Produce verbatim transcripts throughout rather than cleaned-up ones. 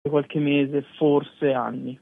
qualche mese, forse anni.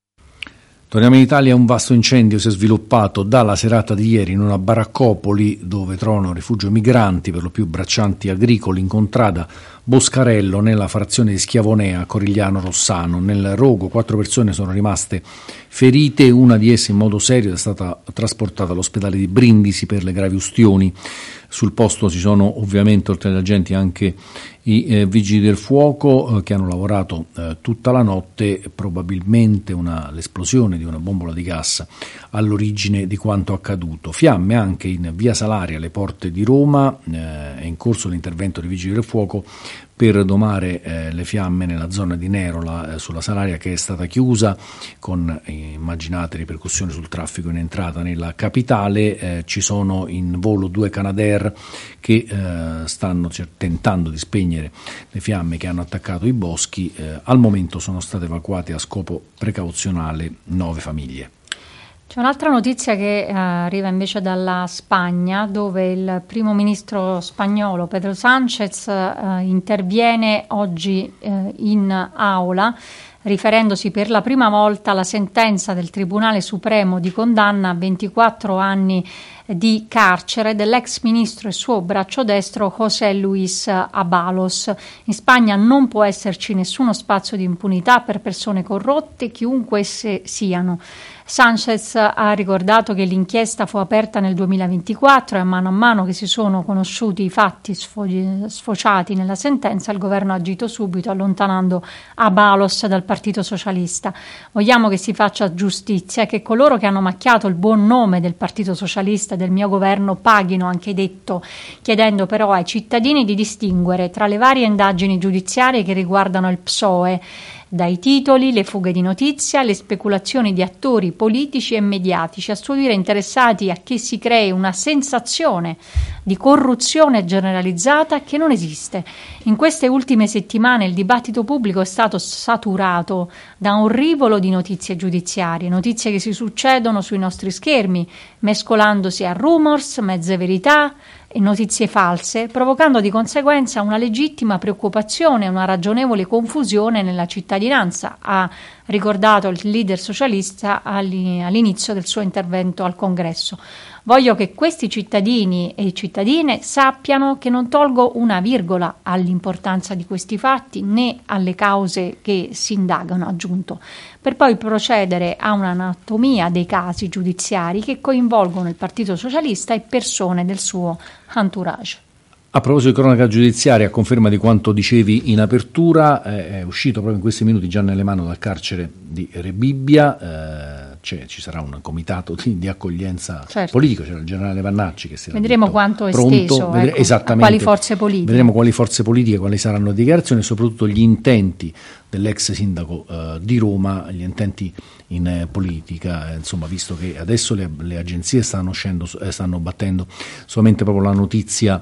Torniamo in Italia. Un vasto incendio si è sviluppato dalla serata di ieri in una baraccopoli dove trovano rifugio migranti, per lo più braccianti agricoli, in contrada Boscarello, nella frazione di Schiavonea a Corigliano Rossano. Nel rogo quattro persone sono rimaste ferite, una di esse in modo serio è stata trasportata all'ospedale di Brindisi per le gravi ustioni. Sul posto ci sono ovviamente, oltre agli agenti, anche i eh, vigili del fuoco eh, che hanno lavorato eh, tutta la notte. Probabilmente una, l'esplosione di una bombola di gas all'origine di quanto accaduto. Fiamme anche in via Salaria, alle porte di Roma. Eh, è in corso l'intervento dei vigili del fuoco per domare eh, le fiamme nella zona di Nerola, eh, sulla Salaria, che è stata chiusa, con eh, immaginate ripercussioni sul traffico in entrata nella capitale. Eh, ci sono in volo due Canadair che eh, stanno cer- tentando di spegnere le fiamme che hanno attaccato i boschi. Eh, al momento sono state evacuate a scopo precauzionale nove famiglie. C'è un'altra notizia che eh, arriva invece dalla Spagna, dove il primo ministro spagnolo Pedro Sánchez eh, interviene oggi eh, in aula, riferendosi per la prima volta alla sentenza del Tribunale Supremo di condanna a ventiquattro anni di carcere dell'ex ministro e suo braccio destro José Luis Abalos. In Spagna non può esserci nessuno spazio di impunità per persone corrotte, chiunque esse siano. Sánchez ha ricordato che l'inchiesta fu aperta nel duemilaventiquattro e a mano a mano che si sono conosciuti i fatti sfo- sfociati nella sentenza, il governo ha agito subito allontanando Abalos dal Partito Socialista. Vogliamo che si faccia giustizia e che coloro che hanno macchiato il buon nome del Partito Socialista e del mio governo paghino, anche detto, chiedendo però ai cittadini di distinguere tra le varie indagini giudiziarie che riguardano il P S O E, dai titoli, le fughe di notizia, le speculazioni di attori politici e mediatici, a suo dire interessati a che si crei una sensazione di corruzione generalizzata che non esiste. In queste ultime settimane il dibattito pubblico è stato saturato da un rivolo di notizie giudiziarie, notizie che si succedono sui nostri schermi, mescolandosi a rumors, mezze verità e notizie false, provocando di conseguenza una legittima preoccupazione e una ragionevole confusione nella cittadinanza, ha ricordato il leader socialista all'inizio del suo intervento al Congresso. Voglio che questi cittadini e cittadine sappiano che non tolgo una virgola all'importanza di questi fatti né alle cause che si indagano, ha aggiunto, per poi procedere a un'anatomia dei casi giudiziari che coinvolgono il Partito Socialista e persone del suo entourage. A proposito di cronaca giudiziaria, a conferma di quanto dicevi in apertura, eh, è uscito proprio in questi minuti Gianni Alemanno dal carcere di Rebibbia. Eh, c'è, ci sarà un comitato di, di accoglienza certo. politica, c'era il generale Vannacci che si era vedremo detto quanto è pronto, esteso, vedre- ecco, esattamente, a quali forze politiche. Vedremo quali forze politiche, quali saranno le dichiarazioni e soprattutto gli intenti dell'ex sindaco eh, di Roma, gli intenti in eh, politica, eh, insomma, visto che adesso le, le agenzie stanno uscendo, eh, stanno battendo solamente proprio la notizia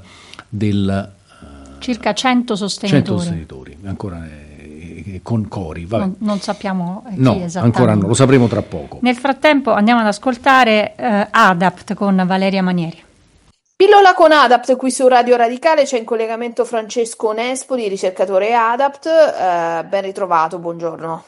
del uh, circa cento sostenitori, cento sostenitori ancora eh, eh, con Cori, vabbè. Non, non sappiamo eh, chi no, esattamente. Ancora no, lo sapremo tra poco. Nel frattempo andiamo ad ascoltare eh, Adapt con Valeria Manieri. Pillola con Adapt, qui su Radio Radicale c'è in collegamento Francesco Nespoli, ricercatore Adapt. Eh, ben ritrovato, buongiorno.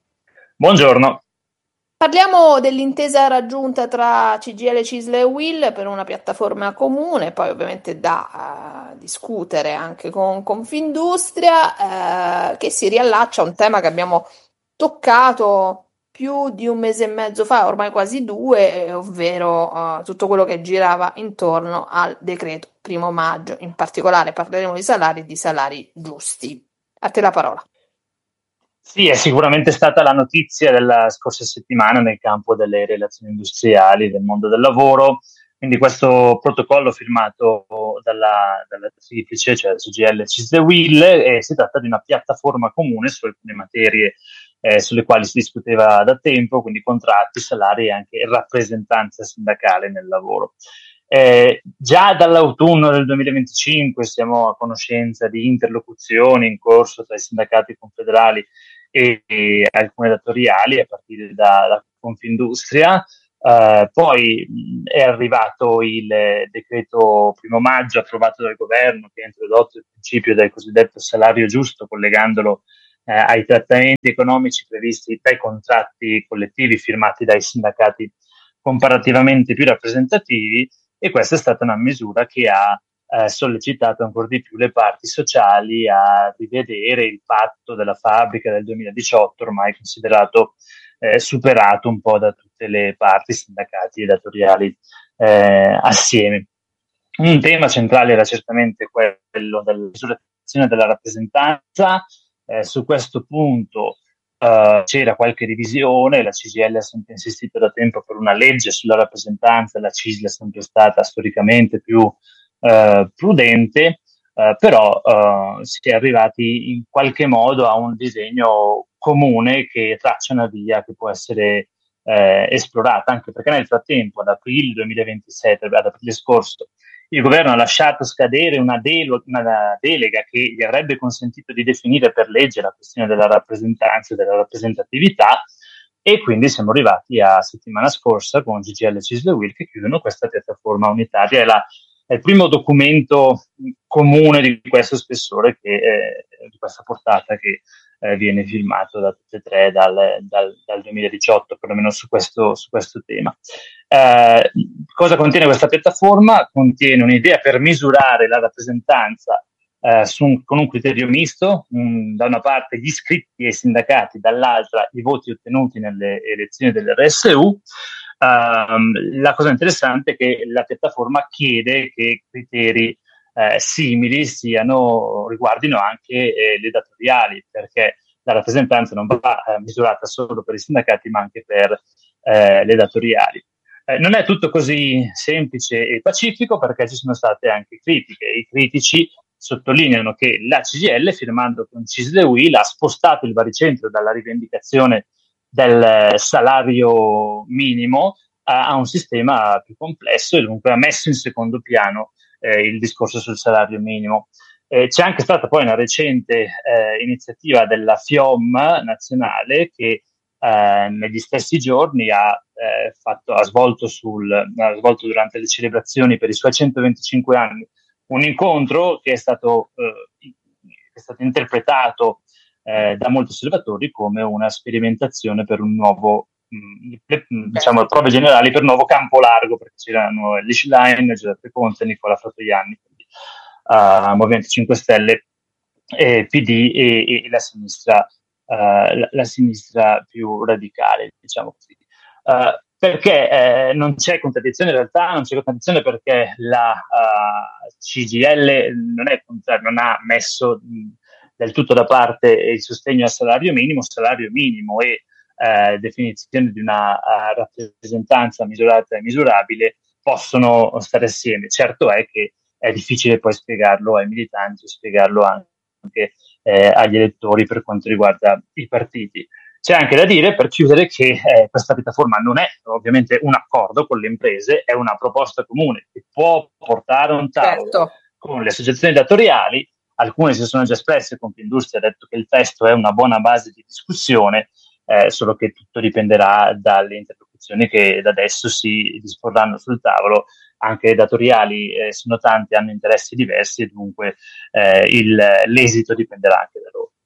Buongiorno. Parliamo dell'intesa raggiunta tra C G I L, CISL e U I L per una piattaforma comune, poi ovviamente da uh, discutere anche con Confindustria, uh, che si riallaccia a un tema che abbiamo toccato più di un mese e mezzo fa, ormai quasi due, ovvero uh, tutto quello che girava intorno al decreto primo maggio. In particolare parleremo di salari e di salari giusti. A te la parola. Sì, è sicuramente stata la notizia della scorsa settimana nel campo delle relazioni industriali, del mondo del lavoro. Quindi questo protocollo firmato dalla, dalla triplice, cioè C G I L, CISL e U I L, e si tratta di una piattaforma comune su alcune materie eh, sulle quali si discuteva da tempo, quindi contratti, salari e anche rappresentanza sindacale nel lavoro. Eh, già dall'autunno del duemilaventicinque siamo a conoscenza di interlocuzioni in corso tra i sindacati confederali e, e alcune datoriali, a partire da, da Confindustria. Uh, poi mh, è arrivato il decreto primo maggio approvato dal governo, che ha introdotto il principio del cosiddetto salario giusto, collegandolo eh, ai trattamenti economici previsti dai contratti collettivi firmati dai sindacati comparativamente più rappresentativi, e questa è stata una misura che ha eh, sollecitato ancora di più le parti sociali a rivedere il patto della fabbrica del duemiladiciotto, ormai considerato eh, superato un po' da tutte le parti, sindacati e datoriali eh, assieme. Un tema centrale era certamente quello della misurazione della rappresentanza. Eh, su questo punto Uh, c'era qualche revisione, la C G I L ha sempre insistito da tempo per una legge sulla rappresentanza, la C I S L è sempre stata storicamente più uh, prudente, uh, però uh, si è arrivati in qualche modo a un disegno comune che traccia una via che può essere uh, esplorata, anche perché nel frattempo, ad aprile duemilaventisette, ad aprile scorso, il governo ha lasciato scadere una, de- una delega che gli avrebbe consentito di definire per legge la questione della rappresentanza e della rappresentatività, e quindi siamo arrivati a settimana scorsa con G G I L, C I S L e U I L che chiudono questa piattaforma unitaria. È, la, è il primo documento comune di questo spessore, che, eh, di questa portata, che eh, viene firmato da tutte e tre dal, dal, dal duemiladiciotto, perlomeno su questo, su questo tema. Eh, cosa contiene questa piattaforma? Contiene un'idea per misurare la rappresentanza eh, su un, con un criterio misto, un, da una parte gli iscritti e i sindacati, dall'altra i voti ottenuti nelle elezioni dell'R S U. Uh, la cosa interessante è che la piattaforma chiede che criteri eh, simili siano, riguardino anche eh, le datoriali, perché la rappresentanza non va eh, misurata solo per i sindacati ma anche per eh, le datoriali. Eh, non è tutto così semplice e pacifico, perché ci sono state anche critiche. I critici sottolineano che la C G I L, firmando con C I S L e U I L, ha spostato il baricentro dalla rivendicazione del salario minimo a, a un sistema più complesso, e dunque ha messo in secondo piano eh, il discorso sul salario minimo. Eh, c'è anche stata poi una recente eh, iniziativa della FIOM nazionale che eh, negli stessi giorni ha, eh, fatto, ha, svolto sul, ha svolto durante le celebrazioni per i suoi centoventicinque anni un incontro che è stato, eh, che è stato interpretato eh, da molti osservatori come una sperimentazione per un nuovo, mh, diciamo, prove generali per un nuovo campo largo, perché c'erano Lish Line, Giuseppe Conte, Nicola Fratoianni, uh, Movimento cinque Stelle, eh, P D e, e la sinistra, uh, la, la sinistra più radicale, diciamo così. Uh, perché eh, non c'è contraddizione in realtà, non c'è contraddizione perché la uh, C G I L non, è, non ha messo mh, del tutto da parte il sostegno al salario minimo, salario minimo e eh, definizione di una uh, rappresentanza misurata e misurabile possono stare assieme. Certo è che è difficile poi spiegarlo ai militanti, spiegarlo anche eh, agli elettori per quanto riguarda i partiti. C'è anche da dire, per chiudere, che eh, questa piattaforma non è ovviamente un accordo con le imprese, è una proposta comune che può portare a un tavolo certo. con le associazioni datoriali. Alcune si sono già espresse, Confindustria ha detto che il testo è una buona base di discussione, eh, solo che tutto dipenderà dalle interlocuzioni che da adesso si disporranno sul tavolo. Anche i datoriali eh, sono tanti, hanno interessi diversi, e dunque eh, il, l'esito dipenderà anche da loro.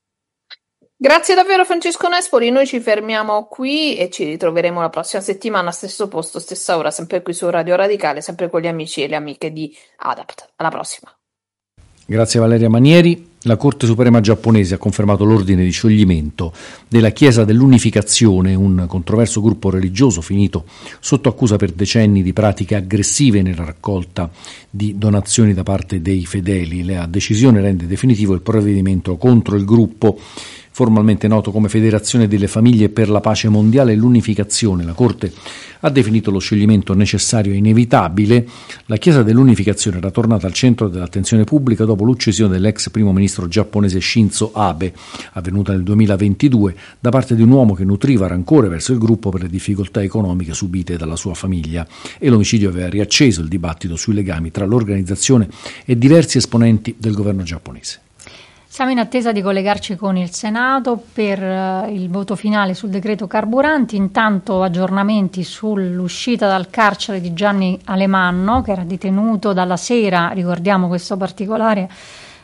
Grazie davvero Francesco Nespoli, noi ci fermiamo qui e ci ritroveremo la prossima settimana, stesso posto, stessa ora, sempre qui su Radio Radicale, sempre con gli amici e le amiche di Adapt. Alla prossima. Grazie Valeria Manieri. La Corte Suprema giapponese ha confermato l'ordine di scioglimento della Chiesa dell'Unificazione, un controverso gruppo religioso finito sotto accusa per decenni di pratiche aggressive nella raccolta di donazioni da parte dei fedeli. La decisione rende definitivo il provvedimento contro il gruppo, formalmente noto come Federazione delle Famiglie per la Pace Mondiale e l'Unificazione. La Corte ha definito lo scioglimento necessario e inevitabile. La Chiesa dell'Unificazione era tornata al centro dell'attenzione pubblica dopo l'uccisione dell'ex primo ministro giapponese Shinzo Abe, avvenuta nel duemilaventidue, da parte di un uomo che nutriva rancore verso il gruppo per le difficoltà economiche subite dalla sua famiglia, e l'omicidio aveva riacceso il dibattito sui legami tra l'organizzazione e diversi esponenti del governo giapponese. Siamo in attesa di collegarci con il Senato per uh, il voto finale sul decreto carburanti. Intanto aggiornamenti sull'uscita dal carcere di Gianni Alemanno, che era detenuto dalla sera, ricordiamo questo particolare,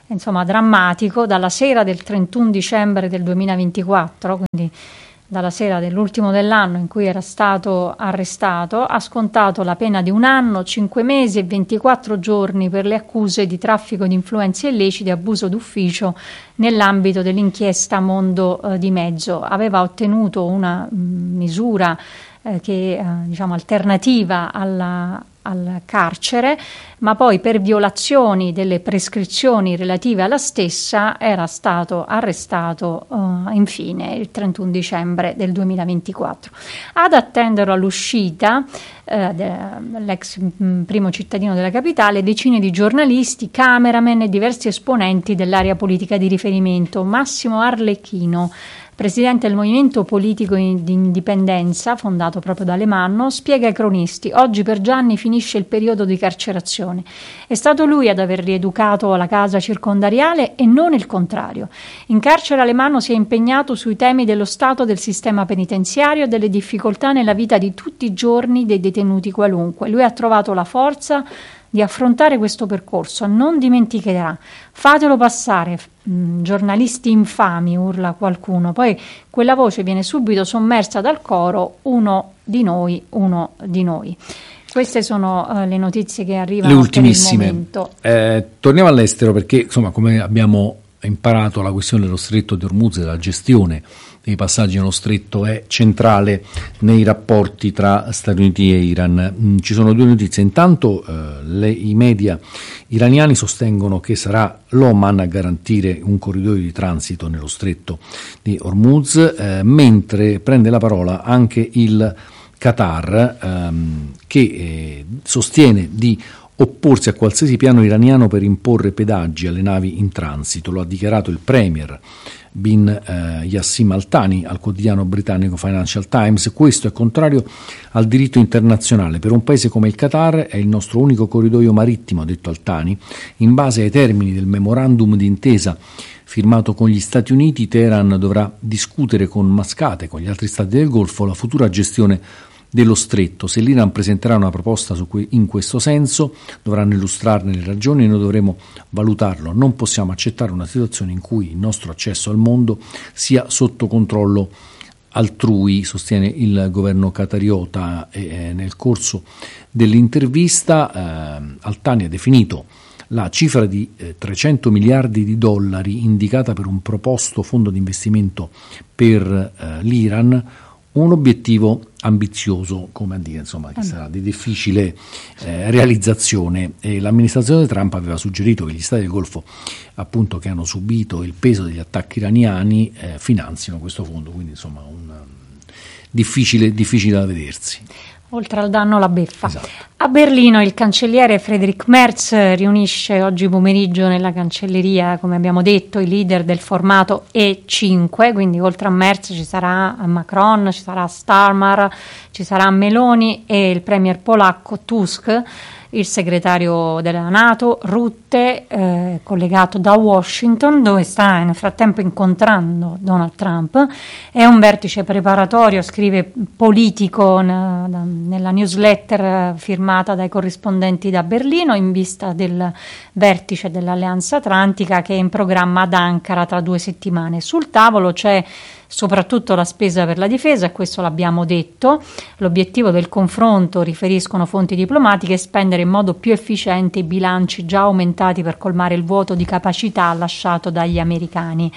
insomma drammatico. Dalla sera del trentuno dicembre del duemilaventiquattro, quindi dalla sera dell'ultimo dell'anno in cui era stato arrestato, ha scontato la pena di un anno, cinque mesi e ventiquattro giorni per le accuse di traffico di influenze illecite e abuso d'ufficio nell'ambito dell'inchiesta Mondo eh, di Mezzo. Aveva ottenuto una mh, misura eh, che eh, diciamo alternativa alla al carcere, ma poi per violazioni delle prescrizioni relative alla stessa era stato arrestato uh, infine il trentuno dicembre del duemilaventiquattro. Ad attenderlo all'uscita uh, dell'ex mh, primo cittadino della capitale, decine di giornalisti, cameraman e diversi esponenti dell'area politica di riferimento. Massimo Arlecchino, presidente del Movimento Politico di Indipendenza, fondato proprio da Alemanno, spiega ai cronisti: oggi per Gianni finisce il periodo di carcerazione. È stato lui ad aver rieducato la casa circondariale e non il contrario. In carcere Alemanno si è impegnato sui temi dello stato del sistema penitenziario e delle difficoltà nella vita di tutti i giorni dei detenuti qualunque. Lui ha trovato la forza di affrontare questo percorso. Non dimenticherà, fatelo passare, mh, giornalisti infami, urla qualcuno, poi quella voce viene subito sommersa dal coro: uno di noi, uno di noi. Queste sono uh, le notizie che arrivano, le ultimissime. Per il momento. Eh, torniamo all'estero, perché insomma, come abbiamo imparato, la questione dello stretto di Hormuz e della gestione dei passaggi nello stretto è centrale nei rapporti tra Stati Uniti e Iran. Mm, ci sono due notizie. Intanto eh, le, i media iraniani sostengono che sarà l'Oman a garantire un corridoio di transito nello stretto di Hormuz, eh, mentre prende la parola anche il Qatar, ehm, che eh, sostiene di opporsi a qualsiasi piano iraniano per imporre pedaggi alle navi in transito. Lo ha dichiarato il premier bin eh, Yassim Al-Thani al quotidiano britannico Financial Times. Questo è contrario al diritto internazionale. Per un paese come il Qatar è il nostro unico corridoio marittimo, ha detto Al-Thani. In base ai termini del memorandum d'intesa firmato con gli Stati Uniti, Teheran dovrà discutere con Mascate, con gli altri stati del Golfo, la futura gestione dello stretto. Se l'Iran presenterà una proposta su que- in questo senso, dovranno illustrarne le ragioni e noi dovremo valutarlo. Non possiamo accettare una situazione in cui il nostro accesso al mondo sia sotto controllo altrui, sostiene il governo qatariota. E, eh, nel corso dell'intervista eh, Al-Thani ha definito la cifra di eh, trecento miliardi di dollari indicata per un proposto fondo di investimento per eh, l'Iran un obiettivo ambizioso, come a dire, insomma, che sarà di difficile eh, realizzazione. E l'amministrazione Trump aveva suggerito che gli stati del Golfo, appunto, che hanno subito il peso degli attacchi iraniani, eh, finanzino questo fondo, quindi insomma un difficile, difficile da vedersi. Oltre al danno la beffa. Esatto. A Berlino il cancelliere Friedrich Merz riunisce oggi pomeriggio nella cancelleria, come abbiamo detto, i leader del formato E cinque, quindi oltre a Merz ci sarà Macron, ci sarà Starmer, ci sarà Meloni e il premier polacco Tusk, il segretario della NATO Rutte, eh, collegato da Washington, dove sta nel frattempo incontrando Donald Trump. È un vertice preparatorio, scrive Politico n- nella newsletter firmata dai corrispondenti da Berlino, in vista del vertice dell'Alleanza Atlantica che è in programma ad Ankara tra due settimane. Sul tavolo c'è soprattutto la spesa per la difesa, questo l'abbiamo detto. L'obiettivo del confronto, riferiscono fonti diplomatiche, è spendere in modo più efficiente i bilanci già aumentati per colmare il vuoto di capacità lasciato dagli americani.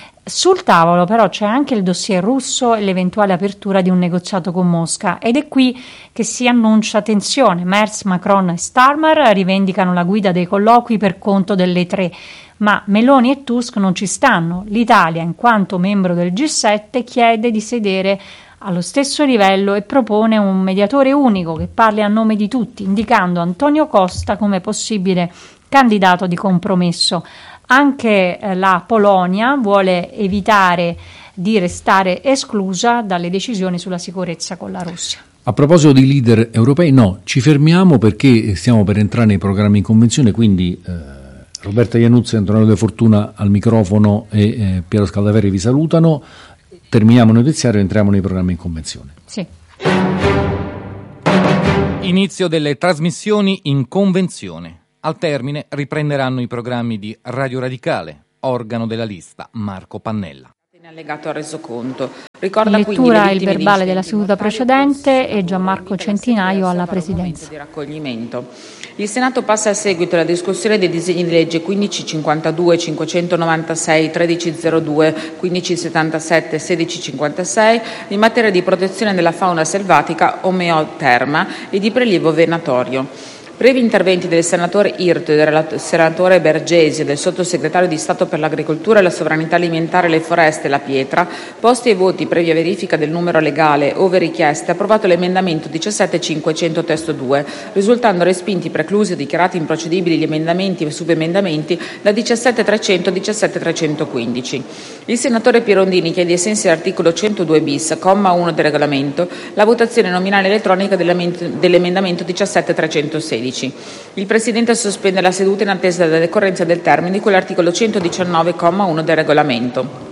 Sul tavolo però c'è anche il dossier russo e l'eventuale apertura di un negoziato con Mosca, ed è qui che si annuncia tensione. Merz, Macron e Starmer rivendicano la guida dei colloqui per conto delle tre, ma Meloni e Tusk non ci stanno. L'Italia, in quanto membro del G sette, chiede di sedere allo stesso livello e propone un mediatore unico che parli a nome di tutti, indicando Antonio Costa come possibile candidato di compromesso. Anche eh, la Polonia vuole evitare di restare esclusa dalle decisioni sulla sicurezza con la Russia. A proposito di leader europei, no, ci fermiamo perché stiamo per entrare nei programmi in convenzione, quindi eh, Roberta Iannuzzi e Antonello De Fortuna al microfono e eh, Piero Scaldaferri vi salutano. Terminiamo il notiziario e entriamo nei programmi in convenzione. Sì. Inizio delle trasmissioni in convenzione. Al termine riprenderanno i programmi di Radio Radicale, organo della lista Marco Pannella. In allegato al resoconto. Ricorda lettura il verbale della seduta precedente e Gianmarco Centinaio alla presidenza. Di raccoglimento. Il Senato passa a seguito alla discussione dei disegni di legge quindici cinquantadue, cinquecentonovantasei, tredici zero due, quindici settantasette, sedici cinquantasei in materia di protezione della fauna selvatica omeoterma e di prelievo venatorio. Brevi interventi del senatore Irto e del senatore Bergesi e del sottosegretario di Stato per l'Agricoltura e la Sovranità Alimentare, le Foreste e la Pietra, posti ai voti previa verifica del numero legale, ove richieste, approvato l'emendamento diciassette cinquecento testo due, risultando respinti, preclusi o dichiarati improcedibili gli emendamenti e subemendamenti da diciassette trecento a diciassette trecentoquindici. Il senatore Pirondini chiede, ai sensi dell'articolo centodue bis, comma uno del regolamento, la votazione nominale elettronica dell'emendamento diciassette trecentosedici. Il Presidente sospende la seduta in attesa della decorrenza del termine di quell'articolo centodiciannove, comma uno del regolamento.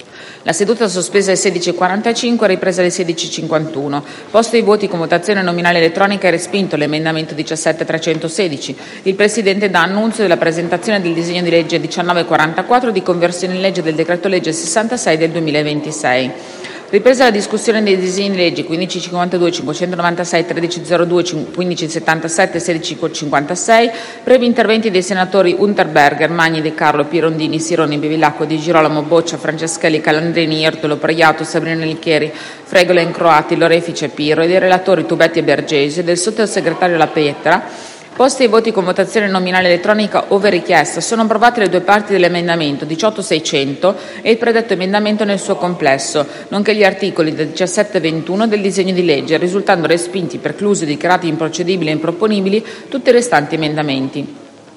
La seduta sospesa alle sedici e quarantacinque è ripresa alle sedici e cinquantuno. Posto ai voti con votazione nominale elettronica è respinto l'emendamento diciassette trecentosedici. Il Presidente dà annunzio della presentazione del disegno di legge diciannove quarantaquattro di conversione in legge del decreto legge sessantasei del duemilaventisei. Ripresa la discussione dei disegni di legge quindici cinquantadue, cinquecentonovantasei, tredici zero due, quindici settantasette, sedici cinquantasei, brevi interventi dei senatori Unterberger, Magni, De Carlo, Pirondini, Sironi, Bevilacqua, Di Girolamo, Boccia, Franceschelli, Calandrini, Irtolo, Pregliato, Sabrina Lichieri, Fregola, Incroati, Lorefice, Pirro e dei relatori Tubetti e Bergesi e del sottosegretario La Pietra. Posti ai voti con votazione nominale elettronica ove richiesta, sono approvate le due parti dell'emendamento diciotto seicento e il predetto emendamento nel suo complesso, nonché gli articoli del diciassette ventuno del disegno di legge, risultando respinti, preclusi, dichiarati improcedibili e improponibili tutti i restanti emendamenti.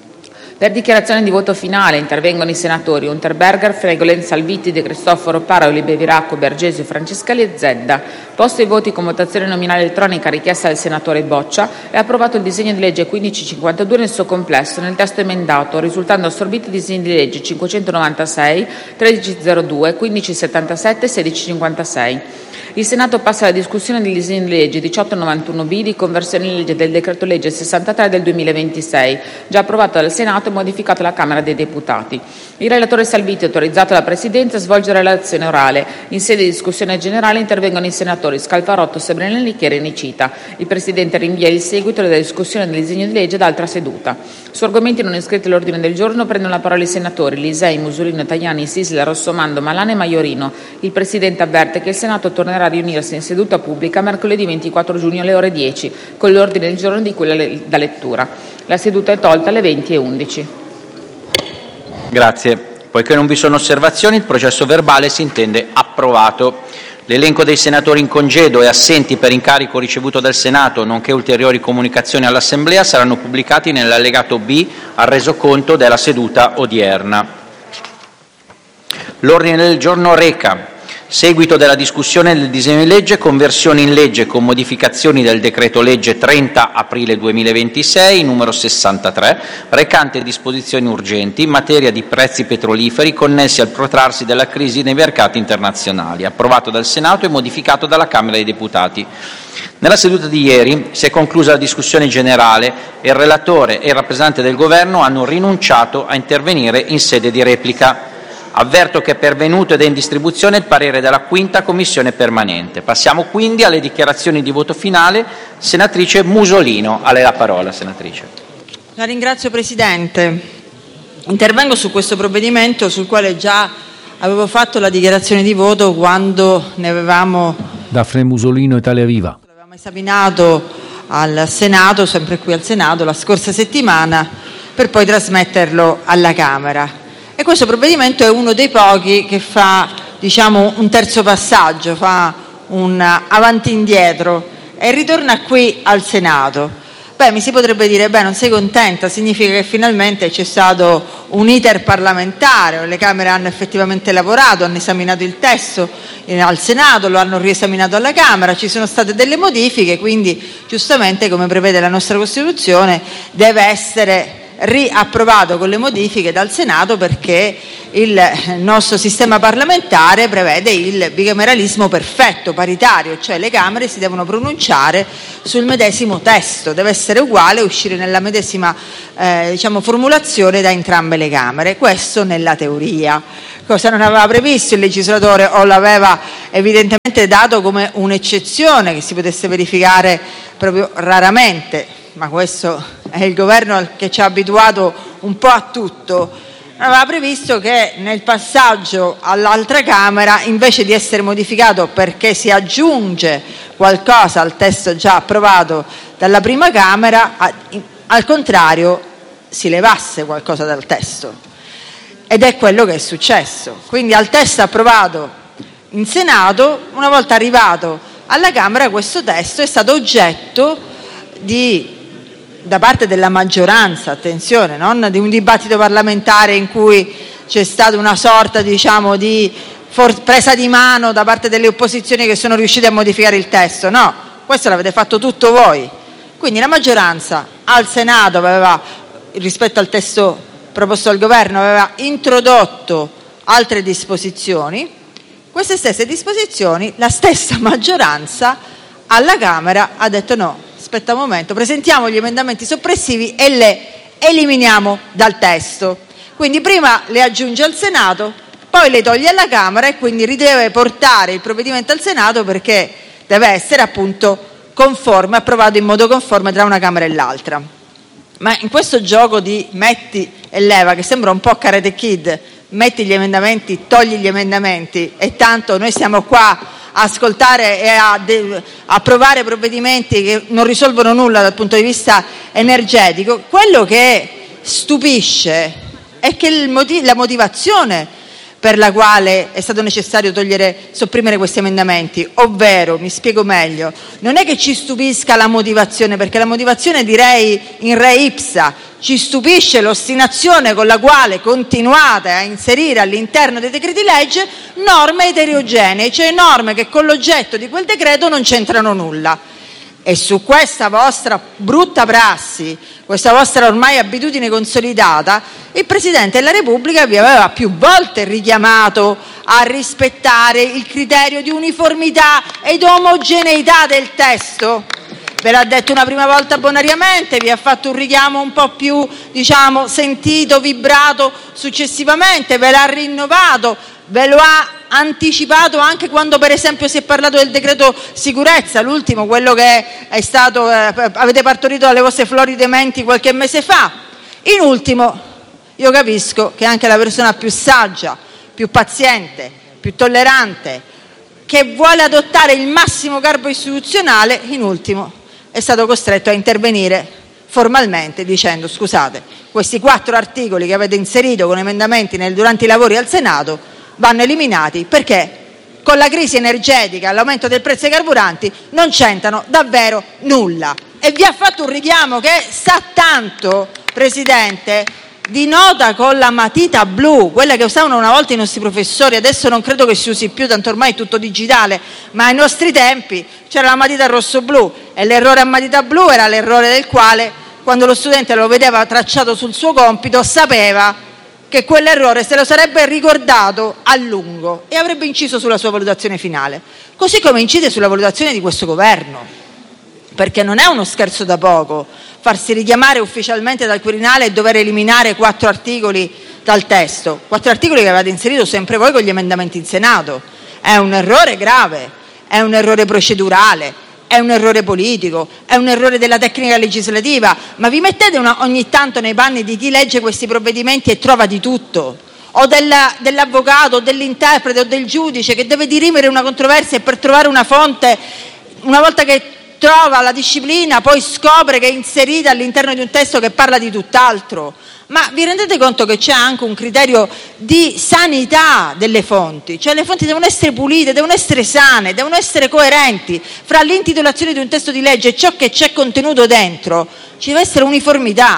Per dichiarazione di voto finale intervengono i senatori Unterberger, Fregolen, Salvitti, De Cristoforo, Paroli, Bevilacqua, Bergesio, Franceschelli e Zedda. Posto i voti con votazione nominale elettronica richiesta dal senatore Boccia, è approvato il disegno di legge quindici cinquantadue nel suo complesso, nel testo emendato, risultando assorbiti i disegni di legge cinquecentonovantasei, tredici zero due, quindici settantasette e sedici cinquantasei. Il Senato passa alla discussione del disegno di legge diciotto novantuno bi di conversione in legge del decreto legge sessantatré del duemilaventisei, già approvato dal Senato e modificato dalla Camera dei Deputati. Il relatore Salvitti, autorizzato dalla Presidenza a svolgere la relazione orale. In sede di discussione generale intervengono i senatori Scalfarotto, Sabrina Lichieri e Nicita. Il Presidente rinvia il seguito della discussione del disegno di legge ad altra seduta. Su argomenti non iscritti all'ordine del giorno prendono la parola i senatori Lisei, Musolino, Tajani, Sisla, Rossomando, Malana e Maiorino. Il Presidente avverte che il Senato tornerà a riunirsi in seduta pubblica mercoledì ventiquattro giugno alle ore dieci, con l'ordine del giorno di quella da lettura. La seduta è tolta alle venti e undici. Grazie. Poiché non vi sono osservazioni, il processo verbale si intende approvato. L'elenco dei senatori in congedo e assenti per incarico ricevuto dal Senato, nonché ulteriori comunicazioni all'Assemblea, saranno pubblicati nell'allegato B al resoconto della seduta odierna. L'ordine del giorno reca seguito della discussione del disegno di legge conversione in legge con modificazioni del decreto legge trenta aprile duemilaventisei numero sessantatré, recante disposizioni urgenti in materia di prezzi petroliferi connessi al protrarsi della crisi nei mercati internazionali, approvato dal Senato e modificato dalla Camera dei Deputati. Nella seduta di ieri si è conclusa la discussione generale e il relatore e il rappresentante del Governo hanno rinunciato a intervenire in sede di replica. Avverto che è pervenuto ed è in distribuzione il parere della quinta Commissione permanente. Passiamo quindi alle dichiarazioni di voto finale. Senatrice Musolino, a lei la parola, senatrice. La ringrazio, Presidente. Intervengo su questo provvedimento sul quale già avevo fatto la dichiarazione di voto quando ne avevamo... Daphne Musolino, Italia Viva. L'avevamo esaminato al Senato, sempre qui al Senato, la scorsa settimana, per poi trasmetterlo alla Camera. E questo provvedimento è uno dei pochi che fa, diciamo, un terzo passaggio, fa un avanti e indietro e ritorna qui al Senato. Beh, mi si potrebbe dire, beh, non sei contenta, significa che finalmente c'è stato un iter parlamentare, le Camere hanno effettivamente lavorato, hanno esaminato il testo al Senato, lo hanno riesaminato alla Camera, ci sono state delle modifiche, quindi giustamente, come prevede la nostra Costituzione, deve essere riapprovato con le modifiche dal Senato, perché il nostro sistema parlamentare prevede il bicameralismo perfetto, paritario, cioè le Camere si devono pronunciare sul medesimo testo, deve essere uguale, uscire nella medesima eh, diciamo, formulazione da entrambe le Camere. Questo nella teoria. Cosa non aveva previsto il legislatore, o l'aveva evidentemente dato come un'eccezione che si potesse verificare proprio raramente, ma questo è il governo che ci ha abituato un po' a tutto, aveva previsto che nel passaggio all'altra Camera, invece di essere modificato perché si aggiunge qualcosa al testo già approvato dalla prima Camera, al contrario si levasse qualcosa dal testo. Ed è quello che è successo. Quindi al testo approvato in Senato, una volta arrivato alla Camera, questo testo è stato oggetto di, da parte della maggioranza, attenzione, non di un dibattito parlamentare in cui c'è stata una sorta, diciamo, di for- presa di mano da parte delle opposizioni che sono riuscite a modificare il testo. No, questo l'avete fatto tutto voi. Quindi la maggioranza al Senato aveva, rispetto al testo proposto dal governo, aveva introdotto altre disposizioni. Queste stesse disposizioni, la stessa maggioranza alla Camera ha detto no, aspetta un momento, presentiamo gli emendamenti soppressivi e le eliminiamo dal testo. Quindi prima le aggiunge al Senato, poi le toglie alla Camera e quindi rideve portare il provvedimento al Senato, perché deve essere appunto conforme, approvato in modo conforme tra una Camera e l'altra. Ma in questo gioco di metti e leva, che sembra un po' Karate Kid, metti gli emendamenti, togli gli emendamenti, e tanto noi siamo qua a ascoltare e a de- approvare provvedimenti che non risolvono nulla dal punto di vista energetico, quello che stupisce è che il motiv- la motivazione per la quale è stato necessario togliere, sopprimere questi emendamenti, ovvero, mi spiego meglio, non è che ci stupisca la motivazione, perché la motivazione direi in re ipsa, ci stupisce l'ostinazione con la quale continuate a inserire all'interno dei decreti legge norme eterogenee, cioè norme che con l'oggetto di quel decreto non c'entrano nulla. E su questa vostra brutta prassi, questa vostra ormai abitudine consolidata, il Presidente della Repubblica vi aveva più volte richiamato a rispettare il criterio di uniformità ed omogeneità del testo. Ve l'ha detto una prima volta bonariamente, vi ha fatto un richiamo un po' più, diciamo, sentito, vibrato successivamente, ve l'ha rinnovato, ve lo ha anticipato anche quando per esempio si è parlato del decreto sicurezza, l'ultimo, quello che è stato, eh, avete partorito dalle vostre floride menti qualche mese fa. In ultimo, io capisco che anche la persona più saggia, più paziente, più tollerante, che vuole adottare il massimo garbo istituzionale, in ultimo è stato costretto a intervenire formalmente dicendo: scusate, questi quattro articoli che avete inserito con emendamenti nel, durante i lavori al Senato vanno eliminati, perché con la crisi energetica e l'aumento del prezzo dei carburanti non c'entrano davvero nulla. E vi ha fatto un richiamo che sa tanto, Presidente, di nota con la matita blu, quella che usavano una volta i nostri professori, adesso non credo che si usi più, tanto ormai è tutto digitale, ma ai nostri tempi c'era la matita rosso-blu e l'errore a matita blu era l'errore del quale, quando lo studente lo vedeva tracciato sul suo compito, sapeva che quell'errore se lo sarebbe ricordato a lungo e avrebbe inciso sulla sua valutazione finale, così come incide sulla valutazione di questo governo, perché non è uno scherzo da poco farsi richiamare ufficialmente dal Quirinale e dover eliminare quattro articoli dal testo, quattro articoli che avete inserito sempre voi con gli emendamenti in Senato. È un errore grave, è un errore procedurale, è un errore politico, è un errore della tecnica legislativa, ma vi mettete una, ogni tanto nei panni di chi legge questi provvedimenti e trova di tutto, o della, dell'avvocato, o dell'interprete, o del giudice che deve dirimere una controversia e per trovare una fonte, una volta che trova la disciplina, poi scopre che è inserita all'interno di un testo che parla di tutt'altro. Ma vi rendete conto che c'è anche un criterio di sanità delle fonti? Cioè le fonti devono essere pulite, devono essere sane, devono essere coerenti fra l'intitolazione di un testo di legge e ciò che c'è contenuto dentro. Ci deve essere uniformità.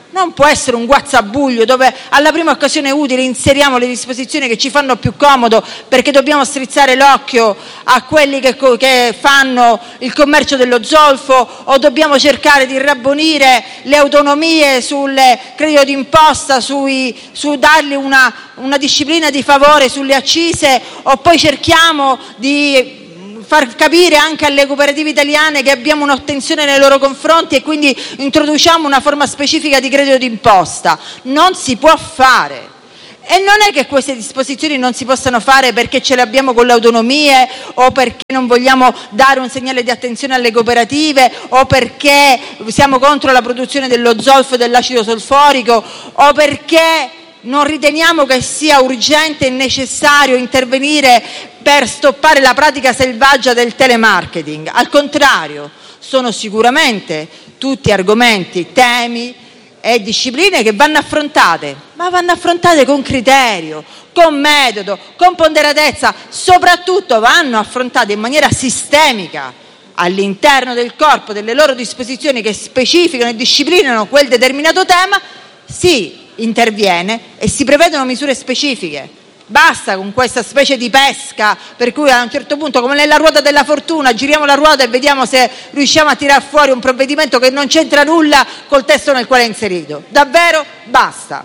Non può essere un guazzabuglio dove alla prima occasione utile inseriamo le disposizioni che ci fanno più comodo perché dobbiamo strizzare l'occhio a quelli che, che fanno il commercio dello zolfo, o dobbiamo cercare di rabbonire le autonomie sul credito d'imposta, sui, su dargli una, una disciplina di favore sulle accise, o poi cerchiamo di far capire anche alle cooperative italiane che abbiamo un'attenzione nei loro confronti e quindi introduciamo una forma specifica di credito d'imposta. Non si può fare. E non è che queste disposizioni non si possano fare perché ce le abbiamo con le autonomie, o perché non vogliamo dare un segnale di attenzione alle cooperative, o perché siamo contro la produzione dello zolfo e dell'acido solforico, o perché non riteniamo che sia urgente e necessario intervenire per stoppare la pratica selvaggia del telemarketing. Al contrario, sono sicuramente tutti argomenti, temi e discipline che vanno affrontate, ma vanno affrontate con criterio, con metodo, con ponderatezza, soprattutto vanno affrontate in maniera sistemica all'interno del corpo delle loro disposizioni che specificano e disciplinano quel determinato tema. Si interviene e si prevedono misure specifiche. Basta con questa specie di pesca per cui a un certo punto, come nella ruota della fortuna, giriamo la ruota e vediamo se riusciamo a tirar fuori un provvedimento che non c'entra nulla col testo nel quale è inserito. Davvero basta.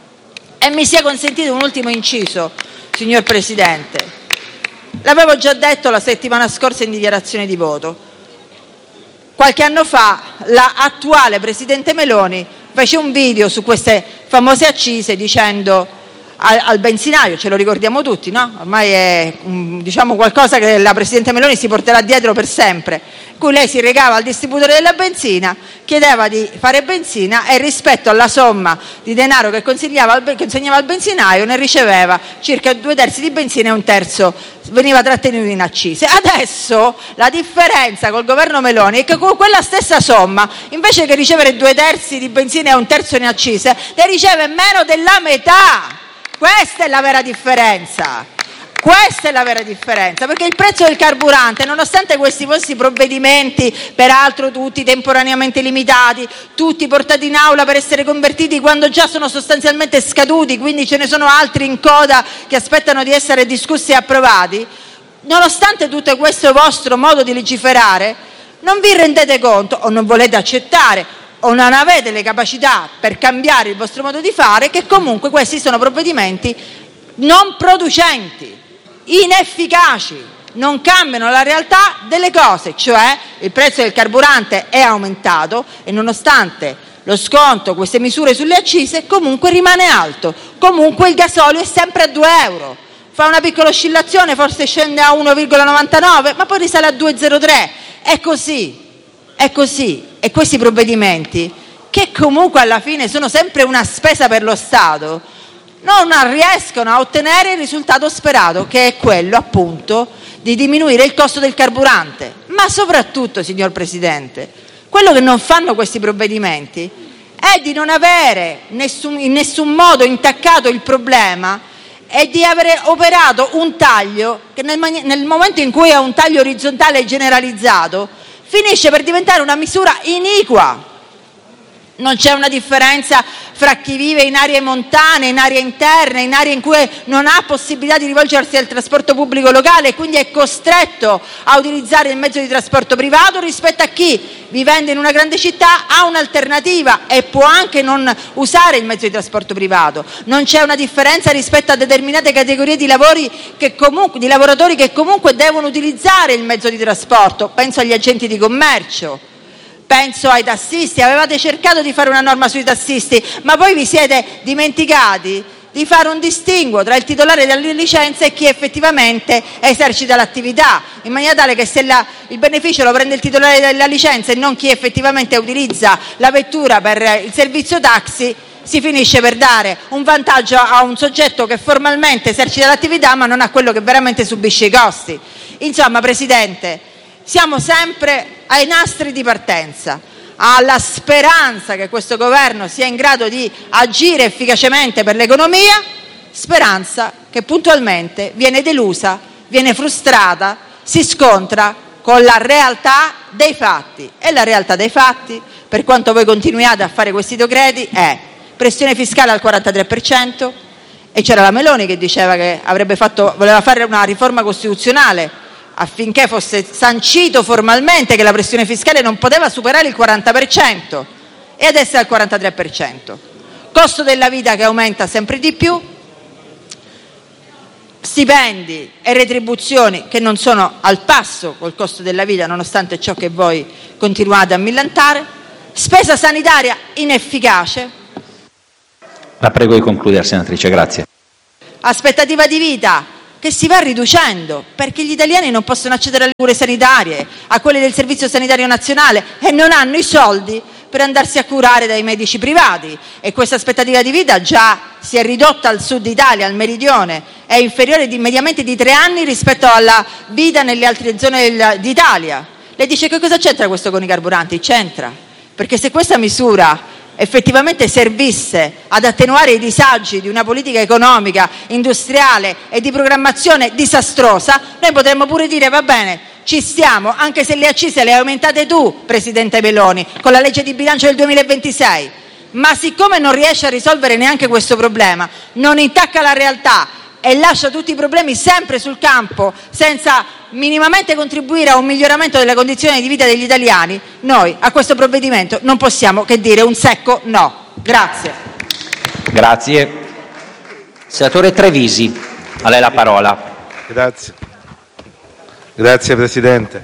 E mi sia consentito un ultimo inciso, signor Presidente. L'avevo già detto la settimana scorsa in dichiarazione di voto. Qualche anno fa la attuale Presidente Meloni fece un video su queste famose accise dicendo al, al benzinaio, ce lo ricordiamo tutti, no? Ormai è um, diciamo qualcosa che la Presidente Meloni si porterà dietro per sempre, in cui lei si recava al distributore della benzina, chiedeva di fare benzina e rispetto alla somma di denaro che consegnava al, consegnava al benzinaio ne riceveva circa due terzi di benzina e un terzo veniva trattenuto in accise. Adesso la differenza col governo Meloni è che con quella stessa somma, invece che ricevere due terzi di benzina e un terzo in accise, ne riceve meno della metà. Questa è la vera differenza. Questa è la vera differenza, perché il prezzo del carburante, nonostante questi vostri provvedimenti, peraltro tutti temporaneamente limitati, tutti portati in aula per essere convertiti quando già sono sostanzialmente scaduti, quindi ce ne sono altri in coda che aspettano di essere discussi e approvati, nonostante tutto questo vostro modo di legiferare, non vi rendete conto o non volete accettare o non avete le capacità per cambiare il vostro modo di fare, che comunque questi sono provvedimenti non producenti, inefficaci, non cambiano la realtà delle cose, cioè il prezzo del carburante è aumentato e nonostante lo sconto, queste misure sulle accise, comunque rimane alto, comunque il gasolio è sempre a due euro, fa una piccola oscillazione, forse scende a uno virgola novantanove, ma poi risale a due virgola zero tre, è così, è così. E questi provvedimenti, che comunque alla fine sono sempre una spesa per lo Stato, non riescono a ottenere il risultato sperato, che è quello appunto di diminuire il costo del carburante. Ma soprattutto, signor Presidente, quello che non fanno questi provvedimenti è di non avere nessun, in nessun modo intaccato il problema e di avere operato un taglio che nel, nel momento in cui è un taglio orizzontale e generalizzato finisce per diventare una misura iniqua. Non c'è una differenza fra chi vive in aree montane, in aree interne, in aree in cui non ha possibilità di rivolgersi al trasporto pubblico locale e quindi è costretto a utilizzare il mezzo di trasporto privato, rispetto a chi, vivendo in una grande città, ha un'alternativa e può anche non usare il mezzo di trasporto privato. Non c'è una differenza rispetto a determinate categorie di, lavori che comunque, di lavoratori che comunque devono utilizzare il mezzo di trasporto. Penso agli agenti di commercio. Penso ai tassisti, avevate cercato di fare una norma sui tassisti, ma poi vi siete dimenticati di fare un distinguo tra il titolare della licenza e chi effettivamente esercita l'attività, in maniera tale che se la, il beneficio lo prende il titolare della licenza e non chi effettivamente utilizza la vettura per il servizio taxi, si finisce per dare un vantaggio a un soggetto che formalmente esercita l'attività ma non a quello che veramente subisce i costi. Insomma, Presidente, siamo sempre ai nastri di partenza, alla speranza che questo governo sia in grado di agire efficacemente per l'economia, speranza che puntualmente viene delusa, viene frustrata, si scontra con la realtà dei fatti. E la realtà dei fatti, per quanto voi continuiate a fare questi decreti, è pressione fiscale al quarantatré per cento, e c'era la Meloni che diceva che avrebbe fatto, voleva fare una riforma costituzionale affinché fosse sancito formalmente che la pressione fiscale non poteva superare il quaranta per cento, e adesso è al quarantatré per cento. Costo della vita che aumenta sempre di più, stipendi e retribuzioni che non sono al passo col costo della vita, nonostante ciò che voi continuate a millantare, spesa sanitaria inefficace. La prego di concludere, senatrice, grazie. Aspettativa di vita che si va riducendo perché gli italiani non possono accedere alle cure sanitarie, a quelle del Servizio Sanitario Nazionale, e non hanno i soldi per andarsi a curare dai medici privati, e questa aspettativa di vita già si è ridotta al sud Italia, al meridione, è inferiore di, mediamente di tre anni rispetto alla vita nelle altre zone del, d'Italia. Lei dice che cosa c'entra questo con i carburanti? C'entra, perché se questa misura effettivamente servisse ad attenuare i disagi di una politica economica, industriale e di programmazione disastrosa, noi potremmo pure dire va bene, ci stiamo, anche se le accise le hai aumentate tu, Presidente Meloni, con la legge di bilancio del duemilaventisei, ma siccome non riesce a risolvere neanche questo problema, non intacca la realtà e lascia tutti i problemi sempre sul campo senza minimamente contribuire a un miglioramento delle condizioni di vita degli italiani, noi a questo provvedimento non possiamo che dire un secco no. Grazie. Grazie. Senatore Trevisi, a lei la parola. Grazie. Grazie Presidente.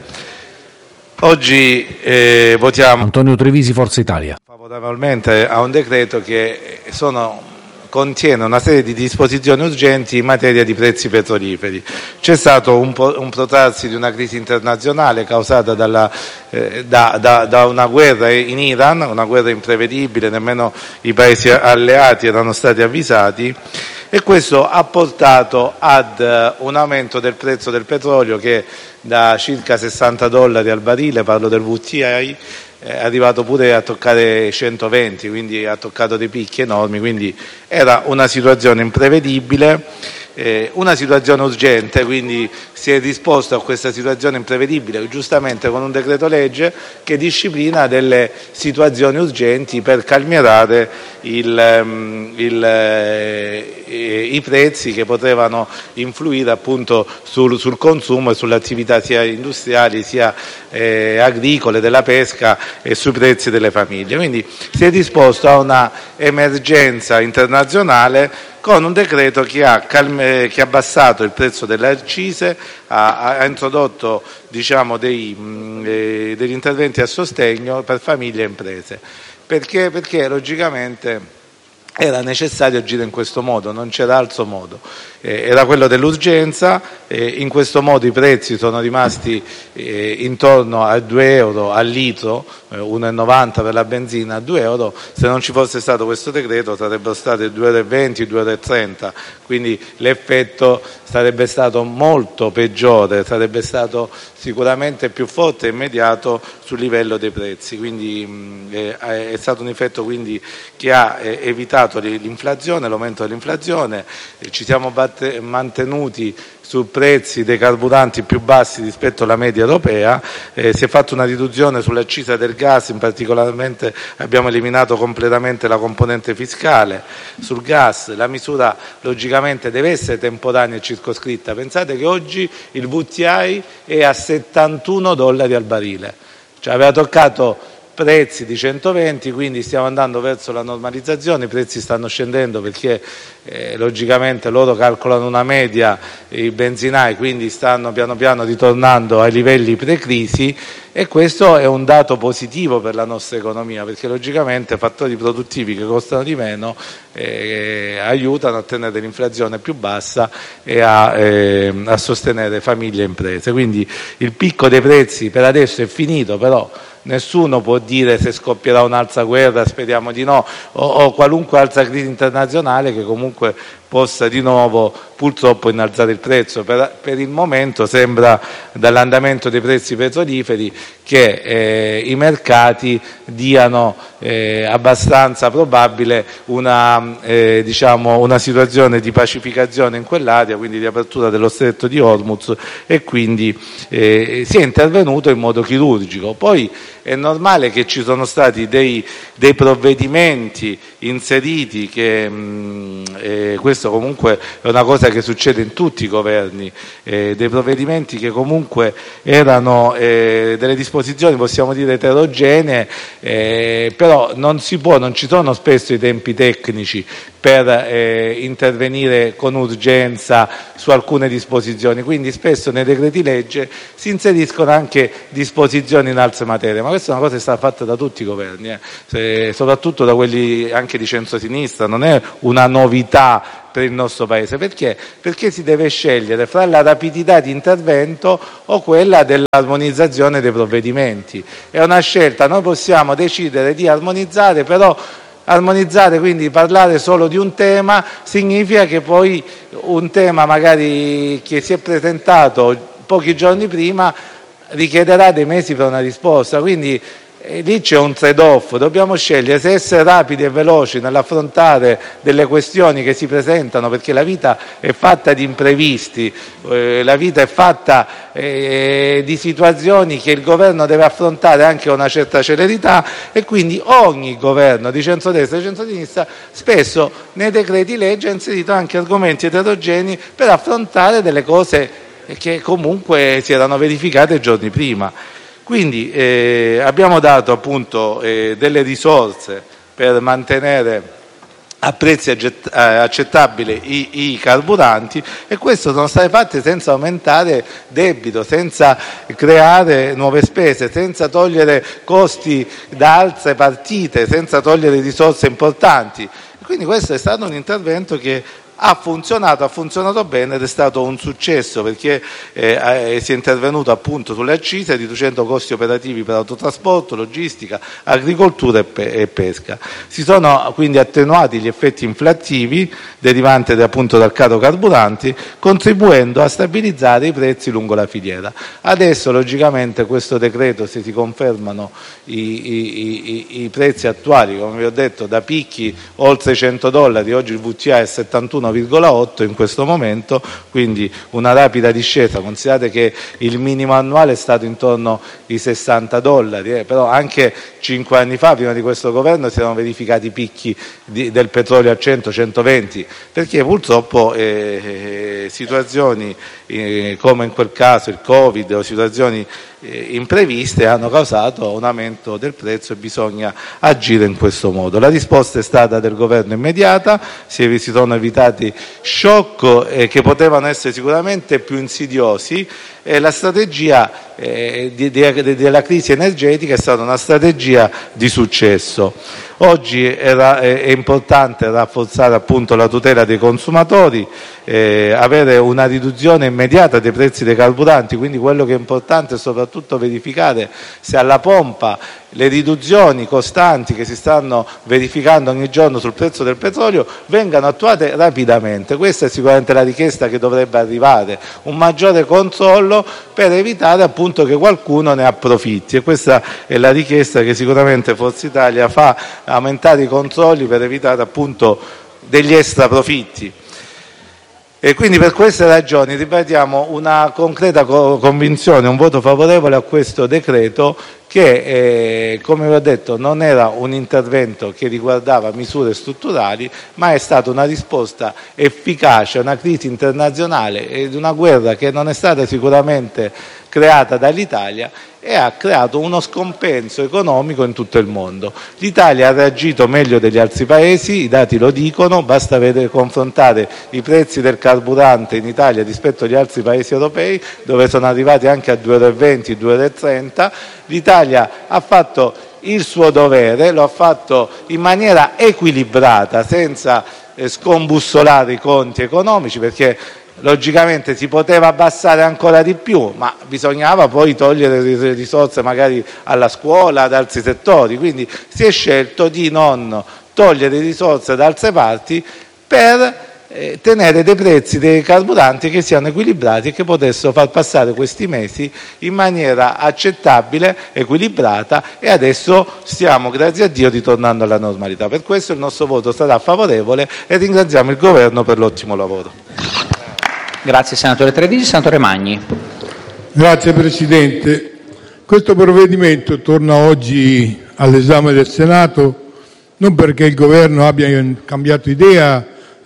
Oggi eh, votiamo Antonio Trevisi, Forza Italia. favorevolmente a un decreto che sono contiene una serie di disposizioni urgenti in materia di prezzi petroliferi. C'è stato un, po- un protrarsi di una crisi internazionale causata dalla, eh, da, da, da una guerra in Iran, una guerra imprevedibile, nemmeno i paesi alleati erano stati avvisati, e questo ha portato ad un aumento del prezzo del petrolio che da circa sessanta dollari al barile, parlo del W T I, è arrivato pure a toccare centoventi, quindi ha toccato dei picchi enormi, quindi era una situazione imprevedibile, eh, una situazione urgente, quindi si è risposto a questa situazione imprevedibile giustamente con un decreto legge che disciplina delle situazioni urgenti per calmierare il, il, eh, i prezzi che potevano influire appunto sul, sul consumo e sulle attività sia industriali sia eh, agricole, della pesca, e sui prezzi delle famiglie. Quindi si è disposto a una emergenza internazionale con un decreto che ha, calme, che ha abbassato il prezzo delle accise, ha, ha introdotto diciamo, dei, mh, eh, degli interventi a sostegno per famiglie e imprese. Perché? Perché logicamente era necessario agire in questo modo, non c'era altro modo, eh, era quello dell'urgenza, eh, in questo modo i prezzi sono rimasti eh, intorno a due euro al litro, eh, uno e novanta per la benzina, a due euro. Se non ci fosse stato questo decreto sarebbero state due euro e venti, due euro e trenta, quindi l'effetto sarebbe stato molto peggiore, sarebbe stato sicuramente più forte e immediato sul livello dei prezzi, quindi mh, è, è stato un effetto quindi che ha eh, evitato l'inflazione, l'aumento dell'inflazione, eh, ci siamo batte, mantenuti su prezzi dei carburanti più bassi rispetto alla media europea, eh, si è fatta una riduzione sull'accisa del gas, in particolarmente abbiamo eliminato completamente la componente fiscale sul gas. La misura logicamente deve essere temporanea e circoscritta. Pensate che oggi il W T I è a settantuno dollari al barile, cioè aveva toccato prezzi di centoventi, quindi stiamo andando verso la normalizzazione, i prezzi stanno scendendo perché eh, logicamente loro calcolano una media, i benzinai, quindi stanno piano piano ritornando ai livelli pre-crisi, e questo è un dato positivo per la nostra economia, perché logicamente fattori produttivi che costano di meno eh, aiutano a tenere l'inflazione più bassa e a, eh, a sostenere famiglie e imprese. Quindi il picco dei prezzi per adesso è finito, però nessuno può dire se scoppierà un'altra guerra, speriamo di no, o, o qualunque altra crisi internazionale che comunque possa di nuovo purtroppo innalzare il prezzo. Per, per il momento sembra, dall'andamento dei prezzi petroliferi, che eh, i mercati diano eh, abbastanza probabile una, eh, diciamo, una situazione di pacificazione in quell'area, quindi di apertura dello stretto di Hormuz, e quindi eh, si è intervenuto in modo chirurgico. Poi è normale che ci sono stati dei, dei provvedimenti inseriti che mh, eh, questo comunque è una cosa che succede in tutti i governi, eh, dei provvedimenti che comunque erano eh, delle disposizioni, possiamo dire, eterogenee, eh, però non si può, non ci sono spesso i tempi tecnici per eh, intervenire con urgenza su alcune disposizioni, quindi spesso nei decreti legge si inseriscono anche disposizioni in altre materie, ma questa è una cosa che è stata fatta da tutti i governi, eh. Se, soprattutto da quelli anche di centrosinistra, non è una novità per il nostro Paese. Perché? Perché si deve scegliere fra la rapidità di intervento o quella dell'armonizzazione dei provvedimenti. È una scelta, noi possiamo decidere di armonizzare, però armonizzare, quindi parlare solo di un tema, significa che poi un tema magari che si è presentato pochi giorni prima richiederà dei mesi per una risposta, quindi eh, lì c'è un trade-off, dobbiamo scegliere se essere rapidi e veloci nell'affrontare delle questioni che si presentano, perché la vita è fatta di imprevisti, eh, la vita è fatta eh, di situazioni che il governo deve affrontare anche con una certa celerità, e quindi ogni governo di centrodestra e di centrosinistra spesso nei decreti legge ha inserito anche argomenti eterogenei per affrontare delle cose che comunque si erano verificate giorni prima. Quindi eh, abbiamo dato appunto eh, delle risorse per mantenere a prezzi accettabili i, i carburanti, e questo sono state fatte senza aumentare debito, senza creare nuove spese, senza togliere costi da altre partite, senza togliere risorse importanti. Quindi questo è stato un intervento che ha funzionato, ha funzionato bene ed è stato un successo, perché eh, si è intervenuto appunto sulle accise riducendo costi operativi per autotrasporto, logistica, agricoltura e, pe- e pesca. Si sono quindi attenuati gli effetti inflattivi derivanti appunto dal caro carburanti, contribuendo a stabilizzare i prezzi lungo la filiera. Adesso logicamente questo decreto, se si confermano i, i, i, i prezzi attuali, come vi ho detto, da picchi oltre i cento dollari, oggi il W T I è settantuno virgola otto in questo momento, quindi una rapida discesa. Considerate che il minimo annuale è stato intorno ai sessanta dollari, eh, però anche cinque anni fa, prima di questo governo, si erano verificati picchi di, del petrolio a cento centoventi, perché purtroppo eh, eh, situazioni eh, come in quel caso il Covid o situazioni eh, impreviste hanno causato un aumento del prezzo, e bisogna agire in questo modo. La risposta è stata del governo immediata, si, si sono evitati shock eh, che potevano essere sicuramente più insidiosi, e la strategia eh, di, di, della crisi energetica è stata una strategia di successo. Oggi era, è, è importante rafforzare appunto la tutela dei consumatori, eh, avere una riduzione immediata dei prezzi dei carburanti, quindi quello che è importante è soprattutto verificare se alla pompa le riduzioni costanti che si stanno verificando ogni giorno sul prezzo del petrolio vengano attuate rapidamente. Questa è sicuramente la richiesta che dovrebbe arrivare, un maggiore controllo per evitare appunto che qualcuno ne approfitti, e questa è la richiesta che sicuramente Forza Italia fa, aumentare i controlli per evitare appunto degli extra profitti. E quindi per queste ragioni ribadiamo una concreta co- convinzione, un voto favorevole a questo decreto che, eh, come vi ho detto, non era un intervento che riguardava misure strutturali, ma è stata una risposta efficace a una crisi internazionale ed una guerra che non è stata sicuramente creata dall'Italia, e ha creato uno scompenso economico in tutto il mondo. L'Italia ha reagito meglio degli altri paesi, i dati lo dicono, basta vedere, confrontare i prezzi del carburante in Italia rispetto agli altri paesi europei, dove sono arrivati anche a due euro e venti, due euro e trenta. L'Italia ha fatto il suo dovere, lo ha fatto in maniera equilibrata, senza eh, scombussolare i conti economici, perché logicamente si poteva abbassare ancora di più, ma bisognava poi togliere risorse magari alla scuola, ad altri settori, quindi si è scelto di non togliere risorse da altre parti per eh, tenere dei prezzi dei carburanti che siano equilibrati e che potessero far passare questi mesi in maniera accettabile, equilibrata, e adesso stiamo, grazie a Dio, ritornando alla normalità. Per questo il nostro voto sarà favorevole e ringraziamo il Governo per l'ottimo lavoro. Grazie senatore Tredisi. Senatore Magni. Grazie Presidente. Questo provvedimento torna oggi all'esame del Senato non perché il Governo abbia cambiato idea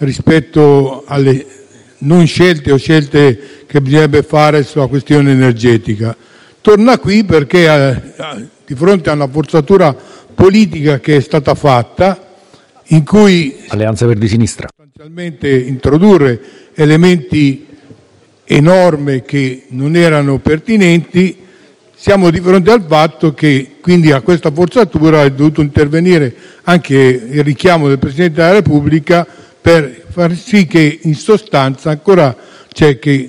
rispetto alle non scelte o scelte che bisognerebbe fare sulla questione energetica. Torna qui perché eh, di fronte a una forzatura politica che è stata fatta, in cui Alleanza Verdi Sinistra sostanzialmente introdurre elementi e norme che non erano pertinenti, siamo di fronte al fatto che quindi a questa forzatura è dovuto intervenire anche il richiamo del Presidente della Repubblica per far sì che in sostanza ancora c'è che,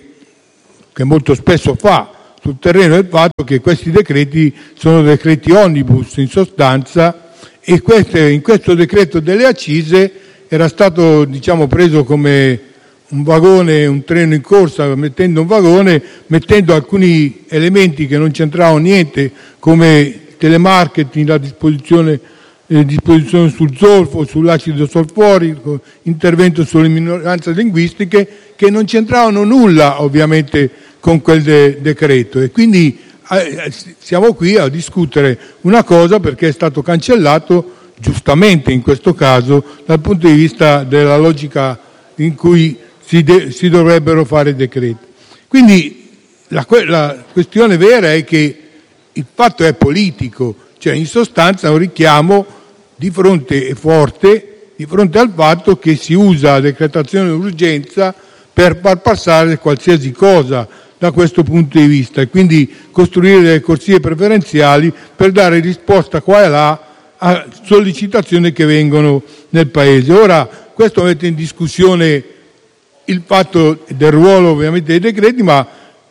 che molto spesso fa sul terreno del fatto che questi decreti sono decreti omnibus in sostanza, e queste, in questo decreto delle accise era stato, diciamo, preso come un vagone, un treno in corsa, mettendo un vagone, mettendo alcuni elementi che non c'entravano niente, come telemarketing, la disposizione, eh, disposizione sul zolfo, sull'acido solforico, intervento sulle minoranze linguistiche, che non c'entravano nulla ovviamente con quel de- decreto. E quindi eh, siamo qui a discutere una cosa perché è stato cancellato, giustamente in questo caso, dal punto di vista della logica in cui Si, de- si dovrebbero fare decreti. Quindi la, la questione vera è che il fatto è politico, cioè in sostanza un richiamo di fronte è forte di fronte al fatto che si usa la decretazione d'urgenza per far passare qualsiasi cosa da questo punto di vista, e quindi costruire delle corsie preferenziali per dare risposta qua e là a sollecitazioni che vengono nel Paese. Ora, questo mette in discussione il fatto del ruolo ovviamente dei decreti, ma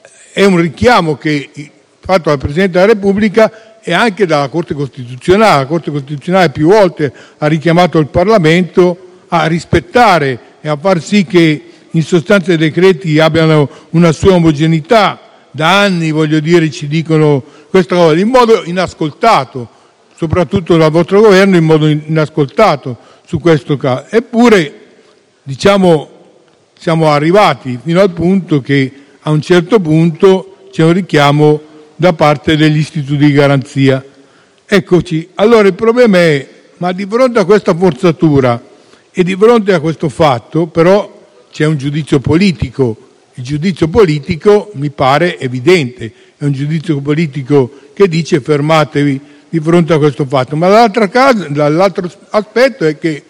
è un richiamo che fatto dal Presidente della Repubblica e anche dalla Corte Costituzionale. La Corte Costituzionale più volte ha richiamato il Parlamento a rispettare e a far sì che in sostanza i decreti abbiano una sua omogeneità. Da anni, voglio dire, ci dicono questa cosa in modo inascoltato, soprattutto dal vostro governo, in modo inascoltato su questo caso. Eppure, diciamo, siamo arrivati fino al punto che a un certo punto c'è un richiamo da parte degli istituti di garanzia. Eccoci. Allora il problema è, ma di fronte a questa forzatura e di fronte a questo fatto, però c'è un giudizio politico. Il giudizio politico mi pare evidente, è un giudizio politico che dice fermatevi di fronte a questo fatto. Ma dall'altro caso, dall'altro aspetto è che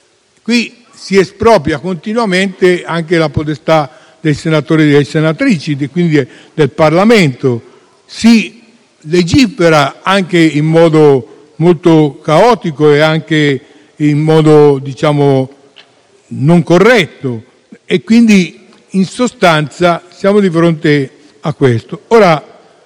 qui si espropria continuamente anche la potestà dei senatori e delle senatrici, quindi del Parlamento. Si legifera anche in modo molto caotico e anche in modo, diciamo, non corretto, e quindi in sostanza siamo di fronte a questo. Ora,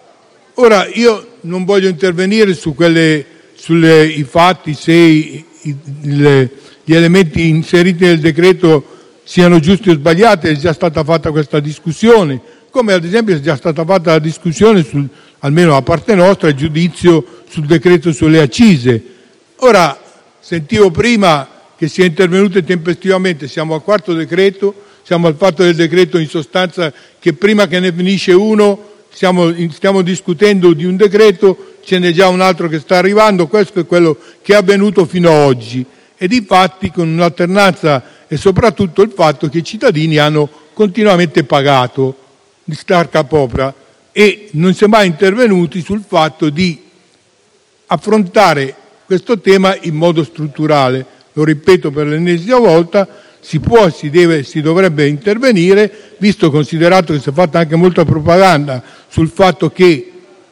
ora io non voglio intervenire su quelle, sui fatti, se i, i, le, gli elementi inseriti nel decreto siano giusti o sbagliati. È già stata fatta questa discussione, come ad esempio è già stata fatta la discussione, sul, almeno da parte nostra, il giudizio sul decreto sulle accise. Ora, sentivo prima che si è intervenuti tempestivamente, siamo al quarto decreto, siamo al fatto del decreto in sostanza che prima che ne finisce uno stiamo, stiamo discutendo di un decreto, ce n'è già un altro che sta arrivando. Questo è quello che è avvenuto fino ad oggi. E difatti con un'alternanza e soprattutto il fatto che i cittadini hanno continuamente pagato di starca popra e non si è mai intervenuti sul fatto di affrontare questo tema in modo strutturale. Lo ripeto per l'ennesima volta, si può, si deve, si dovrebbe intervenire, visto considerato che si è fatta anche molta propaganda sul fatto che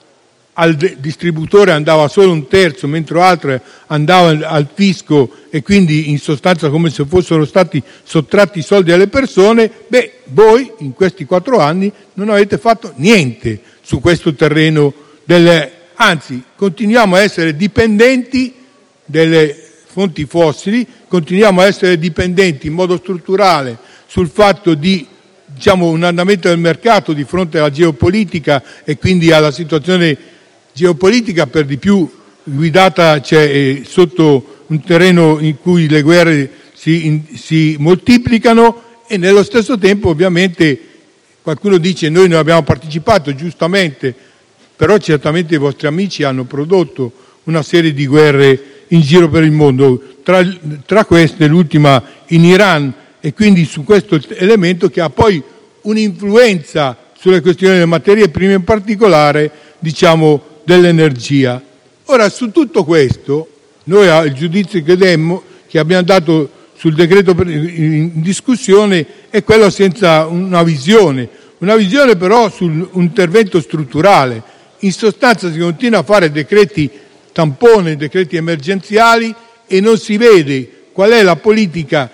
al distributore andava solo un terzo, mentre altre andavano al fisco, e quindi in sostanza come se fossero stati sottratti i soldi alle persone. Beh, voi in questi quattro anni non avete fatto niente su questo terreno, delle, anzi continuiamo a essere dipendenti delle fonti fossili, continuiamo a essere dipendenti in modo strutturale sul fatto di diciamo, un andamento del mercato di fronte alla geopolitica e quindi alla situazione geopolitica per di più guidata cioè, eh, sotto un terreno in cui le guerre si, in, si moltiplicano e nello stesso tempo ovviamente qualcuno dice noi non abbiamo partecipato giustamente, però certamente i vostri amici hanno prodotto una serie di guerre in giro per il mondo, tra, tra queste l'ultima in Iran, e quindi su questo elemento che ha poi un'influenza sulle questioni delle materie prime, in particolare diciamo dell'energia. Ora su tutto questo noi il giudizio che, demmo, che abbiamo dato sul decreto in discussione è quello senza una visione, una visione però sul un intervento strutturale. In sostanza si continua a fare decreti tampone, decreti emergenziali e non si vede qual è la politica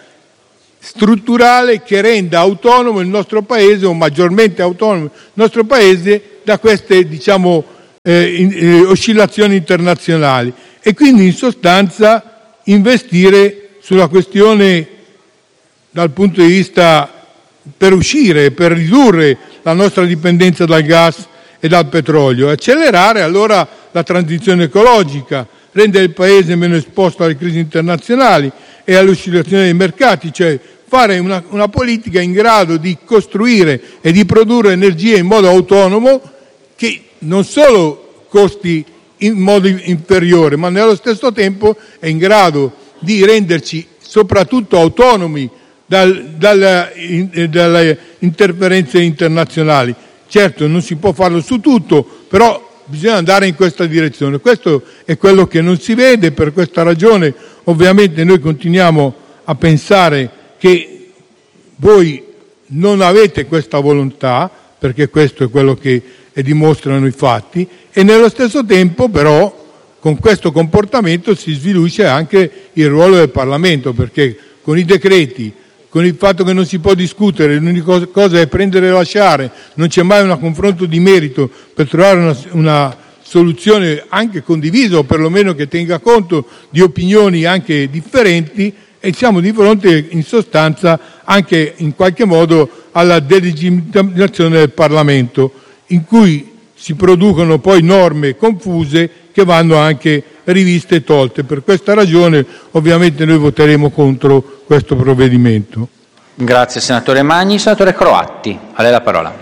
strutturale che renda autonomo il nostro paese o maggiormente autonomo il nostro paese da queste diciamo eh, in, eh, oscillazioni internazionali e quindi in sostanza investire sulla questione dal punto di vista per uscire, per ridurre la nostra dipendenza dal gas e dal petrolio, accelerare allora la transizione ecologica, rendere il paese meno esposto alle crisi internazionali e alle oscillazioni dei mercati, cioè fare una, una politica in grado di costruire e di produrre energia in modo autonomo che non solo costi in modo inferiore, ma nello stesso tempo è in grado di renderci soprattutto autonomi dal, dal, in, dalle interferenze internazionali. Certo, non si può farlo su tutto, però bisogna andare in questa direzione. Questo è quello che non si vede, per questa ragione ovviamente noi continuiamo a pensare che voi non avete questa volontà, perché questo è quello che dimostrano i fatti, e nello stesso tempo però con questo comportamento si sviluisce anche il ruolo del Parlamento, perché con i decreti, con il fatto che non si può discutere, l'unica cosa è prendere e lasciare, non c'è mai un confronto di merito per trovare una, una soluzione anche condivisa o perlomeno che tenga conto di opinioni anche differenti, e siamo di fronte in sostanza anche in qualche modo alla delegittimazione del Parlamento, in cui si producono poi norme confuse che vanno anche riviste e tolte. Per questa ragione ovviamente noi voteremo contro questo provvedimento. Grazie senatore Magni. Senatore Croatti, a lei la parola.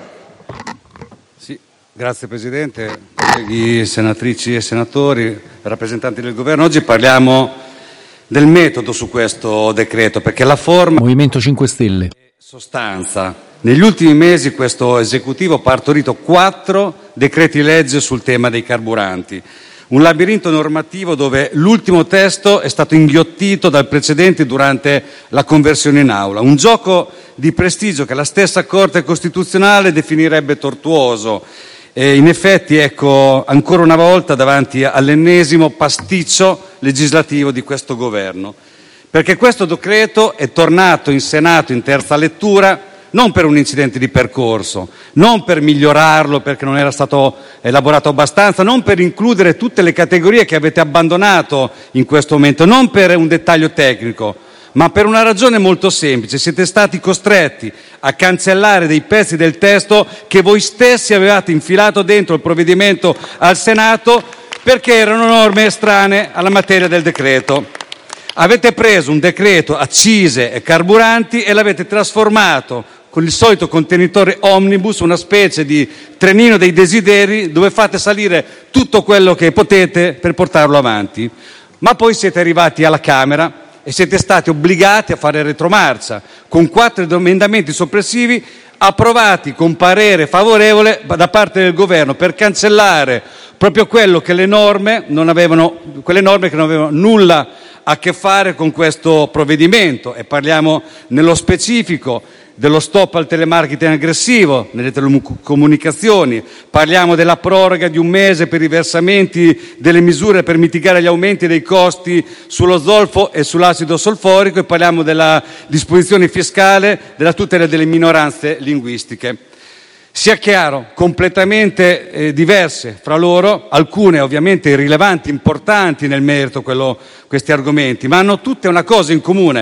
Sì, grazie Presidente, colleghi senatrici e senatori, rappresentanti del Governo. Oggi parliamo del metodo su questo decreto, perché la forma... Movimento cinque Stelle. Sostanza. Negli ultimi mesi questo esecutivo ha partorito quattro decreti legge sul tema dei carburanti. Un labirinto normativo dove l'ultimo testo è stato inghiottito dal precedente durante la conversione in aula. Un gioco di prestigio che la stessa Corte Costituzionale definirebbe tortuoso. E in effetti, ecco, ancora una volta davanti all'ennesimo pasticcio legislativo di questo governo. Perché questo decreto è tornato in Senato in terza lettura non per un incidente di percorso, non per migliorarlo perché non era stato elaborato abbastanza, non per includere tutte le categorie che avete abbandonato in questo momento, non per un dettaglio tecnico, ma per una ragione molto semplice. Siete stati costretti a cancellare dei pezzi del testo che voi stessi avevate infilato dentro il provvedimento al Senato perché erano norme estranee alla materia del decreto. Avete preso un decreto accise e carburanti e l'avete trasformato con il solito contenitore omnibus, una specie di trenino dei desideri dove fate salire tutto quello che potete per portarlo avanti. Ma poi siete arrivati alla Camera e siete stati obbligati a fare retromarcia con quattro emendamenti soppressivi approvati con parere favorevole da parte del Governo per cancellare proprio quello che le norme non avevano, quelle norme che non avevano nulla a che fare con questo provvedimento, e parliamo nello specifico dello stop al telemarketing aggressivo nelle telecomunicazioni, parliamo della proroga di un mese per i versamenti delle misure per mitigare gli aumenti dei costi sullo zolfo e sull'acido solforico, e parliamo della disposizione fiscale della tutela delle minoranze linguistiche. Sia chiaro, completamente eh, diverse fra loro, alcune ovviamente rilevanti, importanti nel merito quello, questi argomenti, ma hanno tutte una cosa in comune,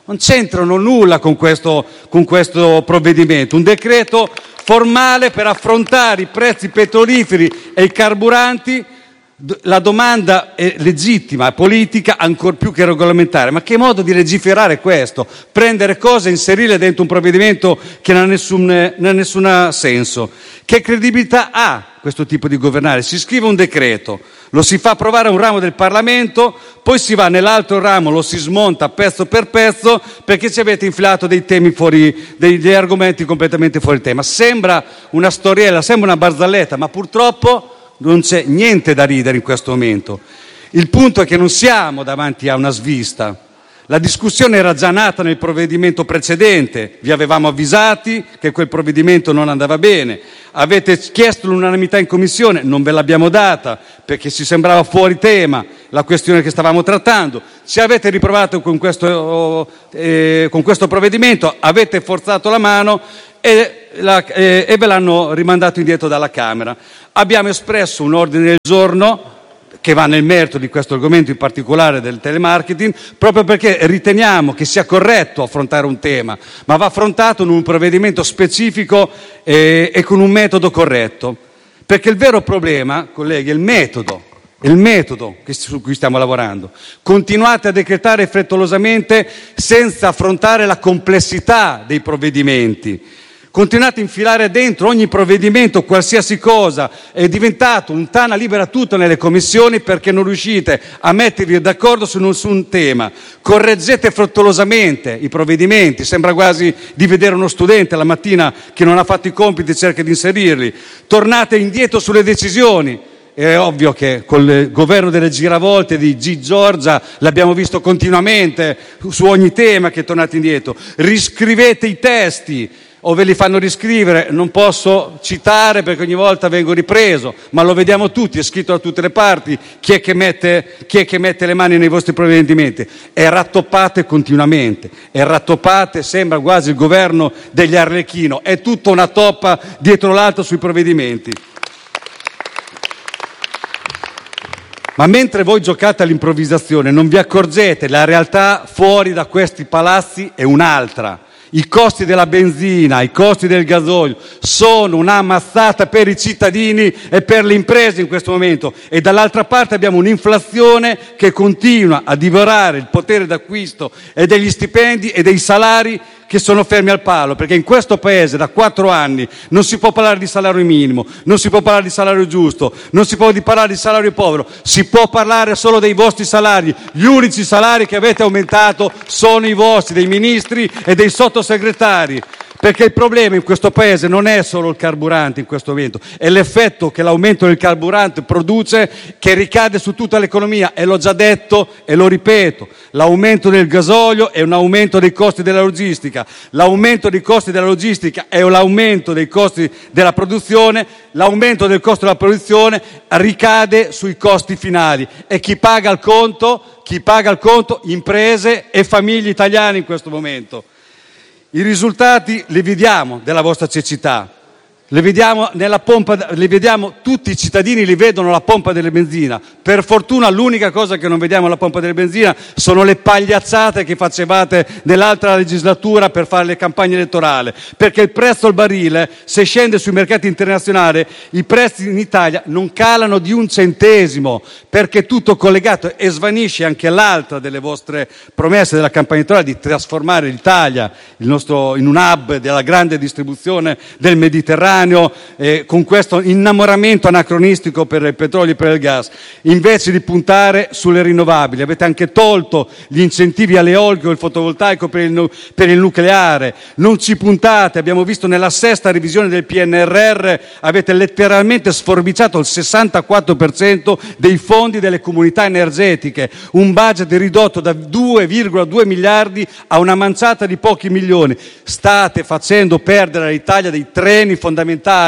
non c'entrano nulla con questo, con questo provvedimento. Un decreto formale per affrontare i prezzi petroliferi e i carburanti. La domanda è legittima, politica, ancor più che regolamentare. Ma che modo di legiferare è questo? Prendere cose e inserirle dentro un provvedimento che non ha nessun, non ha nessun senso. Che credibilità ha questo tipo di governare? Si scrive un decreto, lo si fa approvare a un ramo del Parlamento, poi si va nell'altro ramo, lo si smonta pezzo per pezzo perché ci avete infilato dei temi fuori, dei, degli argomenti completamente fuori tema. Sembra una storiella, sembra una barzelletta, ma purtroppo non c'è niente da ridere in questo momento. Il punto è che non siamo davanti a una svista. La discussione era già nata nel provvedimento precedente, vi avevamo avvisati che quel provvedimento non andava bene, avete chiesto l'unanimità in commissione, non ve l'abbiamo data perché ci sembrava fuori tema la questione che stavamo trattando, ci avete riprovato con questo, eh, con questo provvedimento, avete forzato la mano e, la, eh, e ve l'hanno rimandato indietro dalla Camera. Abbiamo espresso un ordine del giorno che va nel merito di questo argomento, in particolare del telemarketing, proprio perché riteniamo che sia corretto affrontare un tema, ma va affrontato in un provvedimento specifico e, e con un metodo corretto. Perché il vero problema, colleghi, è il metodo, è il metodo che, su cui stiamo lavorando. Continuate a decretare frettolosamente senza affrontare la complessità dei provvedimenti. Continuate a infilare dentro ogni provvedimento qualsiasi cosa, è diventato un tana libera tutto nelle commissioni perché non riuscite a mettervi d'accordo su nessun tema. Correggete frettolosamente i provvedimenti, sembra quasi di vedere uno studente la mattina che non ha fatto i compiti e cerca di inserirli. Tornate indietro sulle decisioni. È ovvio che con il governo delle giravolte di G. Giorgia l'abbiamo visto continuamente su ogni tema che tornate indietro. Riscrivete i testi o ve li fanno riscrivere, non posso citare perché ogni volta vengo ripreso, ma lo vediamo tutti, è scritto da tutte le parti chi è che mette, chi è che mette le mani nei vostri provvedimenti, e rattoppate continuamente, e rattoppate, sembra quasi il governo degli Arlecchino, è tutta una toppa dietro l'altro sui provvedimenti. Ma mentre voi giocate all'improvvisazione non vi accorgete, la realtà fuori da questi palazzi è un'altra. I costi della benzina, i costi del gasolio sono una mazzata per i cittadini e per le imprese in questo momento, e dall'altra parte abbiamo un'inflazione che continua a divorare il potere d'acquisto e degli stipendi e dei salari che sono fermi al palo, perché in questo paese da quattro anni non si può parlare di salario minimo, non si può parlare di salario giusto, non si può parlare di salario povero, si può parlare solo dei vostri salari. Gli unici salari che avete aumentato sono i vostri, dei ministri e dei sottosegretari. Perché il problema in questo paese non è solo il carburante in questo momento, è l'effetto che l'aumento del carburante produce, che ricade su tutta l'economia, e l'ho già detto e lo ripeto, l'aumento del gasolio è un aumento dei costi della logistica, l'aumento dei costi della logistica è l'aumento dei costi della produzione, l'aumento del costo della produzione ricade sui costi finali, e chi paga il conto? Chi paga il conto? Imprese e famiglie italiane in questo momento. I risultati li vediamo della vostra cecità, li vediamo nella pompa, li vediamo, tutti i cittadini li vedono alla pompa della benzina. Per fortuna l'unica cosa che non vediamo alla pompa della benzina sono le pagliacciate che facevate nell'altra legislatura per fare le campagne elettorali, perché il prezzo al barile, se scende sui mercati internazionali, i prezzi in Italia non calano di un centesimo, perché è tutto collegato, e svanisce anche l'altra delle vostre promesse della campagna elettorale di trasformare l'Italia il nostro, in un hub della grande distribuzione del Mediterraneo, eh, con questo innamoramento anacronistico per il petrolio e per il gas, invece di puntare sulle rinnovabili. Avete anche tolto gli incentivi all'eolico e al fotovoltaico per il, per il nucleare, non ci puntate. Abbiamo visto nella sesta revisione del P N R R, avete letteralmente sforbiciato il sessantaquattro per cento dei fondi delle comunità energetiche, un budget ridotto da due virgola due miliardi a una manciata di pochi milioni. State facendo perdere all'Italia dei treni fondamentali,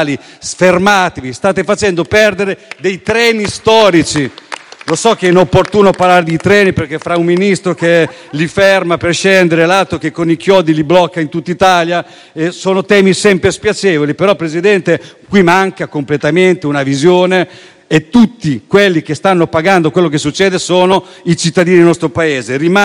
sfermatevi, state facendo perdere dei treni storici. Lo so che è inopportuno parlare di treni perché fra un ministro che li ferma per scendere e l'altro che con i chiodi li blocca in tutta Italia, eh, sono temi sempre spiacevoli, però Presidente qui manca completamente una visione, e tutti quelli che stanno pagando quello che succede sono i cittadini del nostro Paese. Rimane